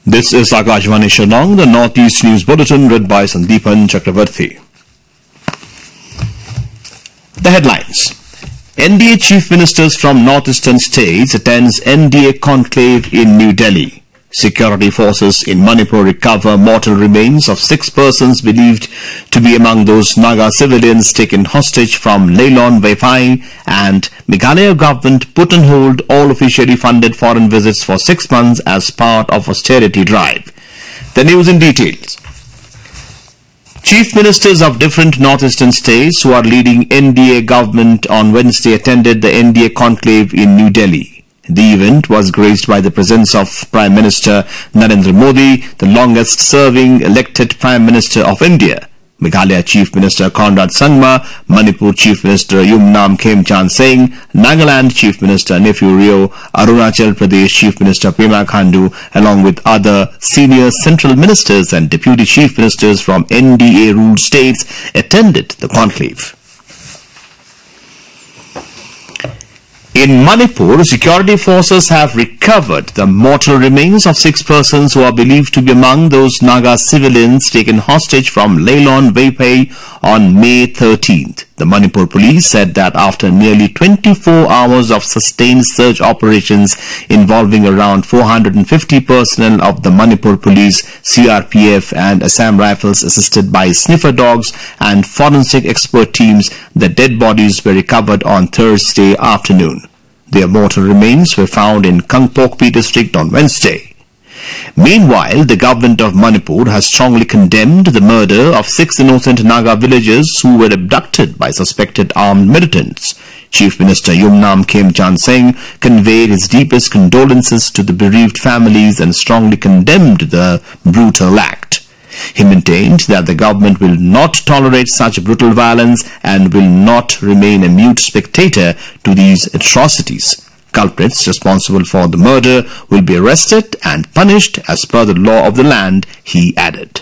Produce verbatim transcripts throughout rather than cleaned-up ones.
This is Akashvani Shillong, the Northeast News Bulletin read by Sandeepan Chakravarthi. The headlines. N D A Chief Ministers from Northeastern states attends N D A conclave in New Delhi. Security forces in Manipur recover mortal remains of six persons believed to be among those Naga civilians taken hostage from Leilon Vaifai, and Meghalaya government put on hold all officially funded foreign visits for six months as part of austerity drive. The news in details. Chief Ministers of different northeastern states who are leading N D A government on Wednesday attended the N D A conclave in New Delhi. The event was graced by the presence of Prime Minister Narendra Modi, the longest-serving elected Prime Minister of India, Meghalaya Chief Minister Conrad Sangma, Manipur Chief Minister Yumnam Khemchand Singh, Nagaland Chief Minister Neiphiu Rio, Arunachal Pradesh Chief Minister Pema Khandu, along with other senior central ministers and deputy chief ministers from N D A-ruled states attended the conclave. In Manipur, security forces have recovered the mortal remains of six persons who are believed to be among those Naga civilians taken hostage from Leilon Vaifai on May thirteenth. The Manipur police said that after nearly twenty-four hours of sustained search operations involving around four hundred fifty personnel of the Manipur Police, C R P F and Assam Rifles assisted by sniffer dogs and forensic expert teams, the dead bodies were recovered on Thursday afternoon. Their mortal remains were found in Kangpokpi district on Wednesday. Meanwhile, the government of Manipur has strongly condemned the murder of six innocent Naga villagers who were abducted by suspected armed militants. Chief Minister Yumnam Khemchand Singh conveyed his deepest condolences to the bereaved families and strongly condemned the brutal act. He maintained that the government will not tolerate such brutal violence and will not remain a mute spectator to these atrocities. Culprits responsible for the murder will be arrested and punished as per the law of the land, he added.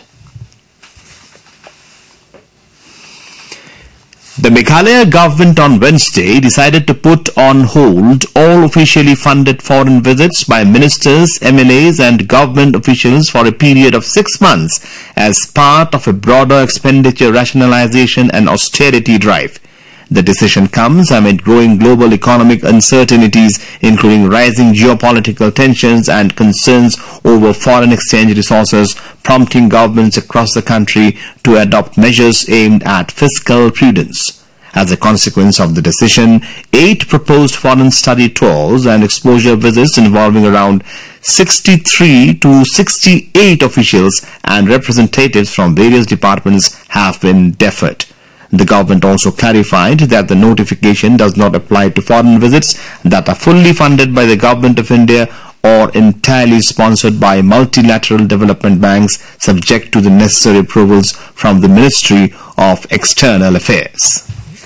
The Meghalaya government on Wednesday decided to put on hold all officially funded foreign visits by ministers, M L As and government officials for a period of six months as part of a broader expenditure rationalization and austerity drive. The decision comes amid growing global economic uncertainties, including rising geopolitical tensions and concerns over foreign exchange resources, prompting governments across the country to adopt measures aimed at fiscal prudence. As a consequence of the decision, eight proposed foreign study tours and exposure visits involving around sixty-three to sixty-eight officials and representatives from various departments have been deferred. The government also clarified that the notification does not apply to foreign visits that are fully funded by the Government of India or entirely sponsored by multilateral development banks, subject to the necessary approvals from the Ministry of External Affairs.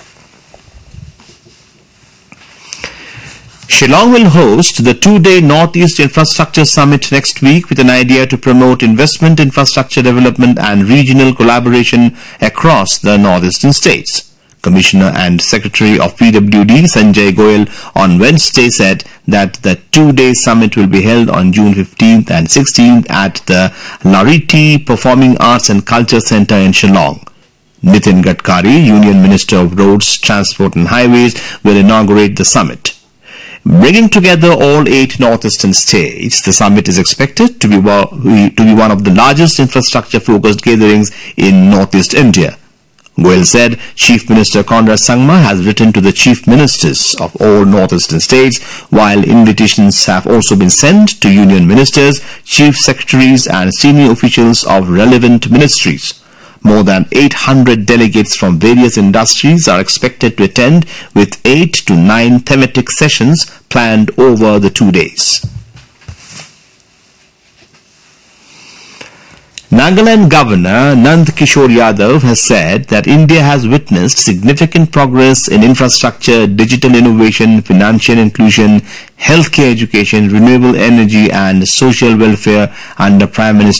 Shillong will host the two-day Northeast Infrastructure Summit next week with an idea to promote investment, infrastructure development and regional collaboration across the northeastern states. Commissioner and Secretary of P W D Sanjay Goyal on Wednesday said that the two-day summit will be held on June fifteenth and sixteenth at the Lariti Performing Arts and Culture Centre in Shillong. Nitin Gadkari, Union Minister of Roads, Transport and Highways, will inaugurate the summit. Bringing together all eight northeastern states, the summit is expected to be, to be one of the largest infrastructure-focused gatherings in northeast India. Goyal said Chief Minister Conrad Sangma has written to the chief ministers of all northeastern states, while invitations have also been sent to union ministers, chief secretaries and senior officials of relevant ministries. More than eight hundred delegates from various industries are expected to attend, with eight to nine thematic sessions planned over the two days. Nagaland Governor Nand Kishore Yadav has said that India has witnessed significant progress in infrastructure, digital innovation, financial inclusion, healthcare education, renewable energy and social welfare under Prime Minister